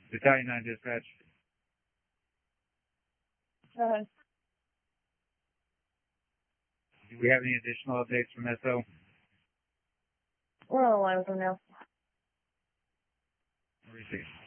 Battalion 9 dispatch. Go ahead. Do we have any additional updates from SO? We're on the line with them now. Receive.